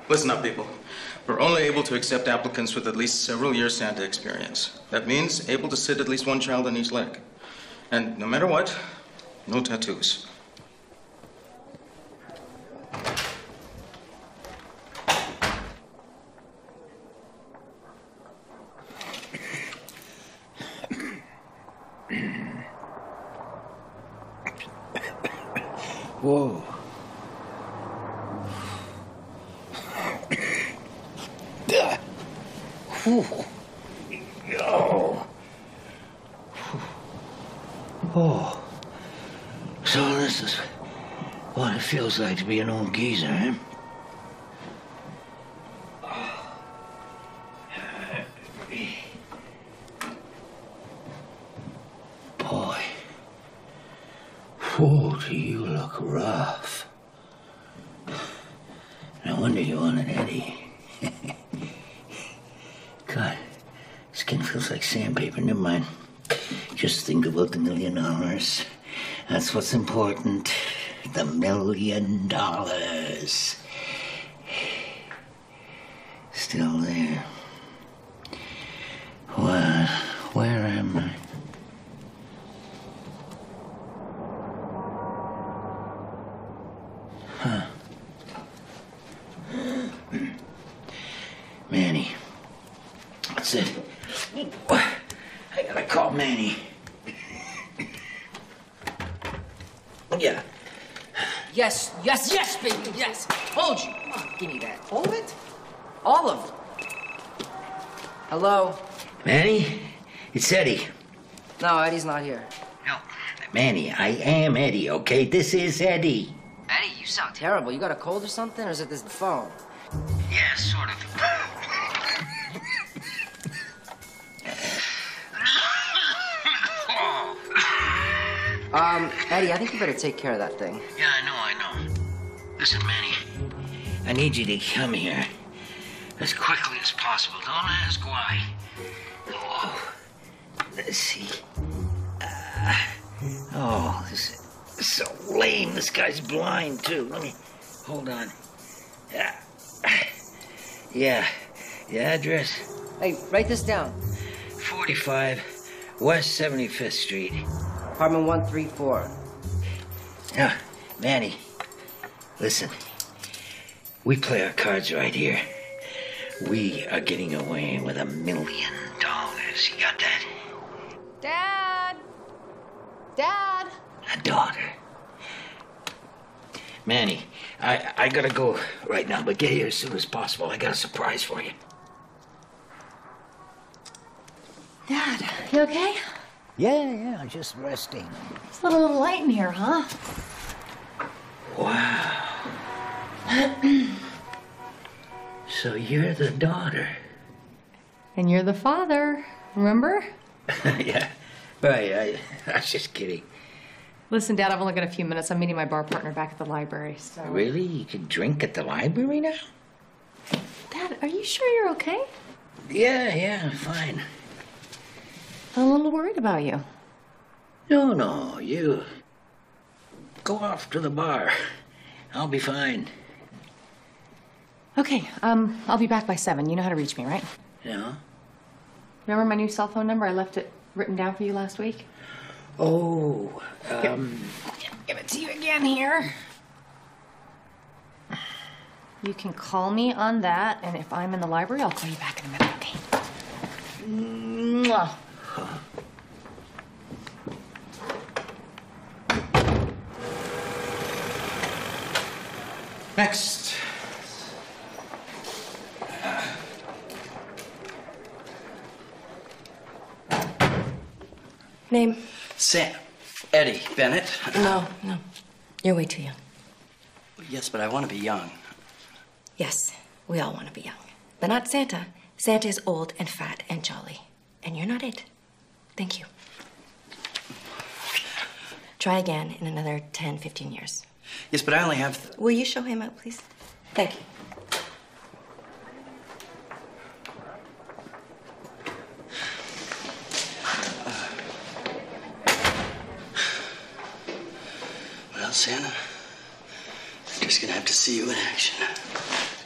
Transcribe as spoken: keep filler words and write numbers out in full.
Listen up, people. We're only able to accept applicants with at least several years Santa experience. That means able to sit at least one child on each leg. And no matter what, no tattoos. Whoa. Oh. Oh. So this is what it feels like to be an old geezer, eh? Boy. Whoa, do you look rough. No wonder you wanted Eddie. God, skin feels like sandpaper. Never mind. Just think about the million dollars. That's what's important. The million dollars. Still there. Well, where am I? Huh. Manny. That's it. I gotta call Manny. Yeah. Yes, yes, yes, baby, yes. Hold you. Come on, give me that. Hold it. All of them. Hello? Manny? It's Eddie. No, Eddie's not here. No. Manny, I am Eddie, okay? This is Eddie. Eddie, you sound terrible. You got a cold or something, or is it this phone? Yeah, sort of. Um, Eddie, I think you better take care of that thing. Yeah, I know, I know. Listen, Manny, I need you to come here as quickly as possible. Don't ask why. Oh, let's see. Uh, oh, this is so lame. This guy's blind, too. Let me, hold on. Yeah, yeah, the address. Hey, write this down. forty-five West seventy-fifth Street. Apartment one three four. Now, Manny, listen. We play our cards right here. We are getting away with a million dollars. You got that? Dad! Dad! A daughter. Manny, I, I gotta go right now, but get here as soon as possible. I got a surprise for you. Dad, you okay? Yeah, yeah, I'm just resting. It's a little light in here, huh? Wow. So you're the daughter. And you're the father, remember? Yeah, right, I, I was just kidding. Listen, Dad, I've only got a few minutes. I'm meeting my bar partner back at the library, so... Really? You can drink at the library now? Dad, are you sure you're okay? Yeah, yeah, I'm fine. I'm a little worried about you. No, no, you go off to the bar. I'll be fine. Okay, um, I'll be back by seven. You know how to reach me, right? Yeah? Remember my new cell phone number? I left it written down for you last week. Oh, um... Give it to you again here. You can call me on that, and if I'm in the library, I'll call you back in a minute, okay? Mwah. Next. Name? Sam. Eddie Bennett. No, no. You're way too young. Yes, but I want to be young. Yes, we all want to be young. But not Santa. Santa is old and fat and jolly. And you're not it. Thank you. Try again in another ten, fifteen years. Yes, but I only have... Th Will you show him out, please? Thank you. Well, Santa, I'm just gonna have to see you in action.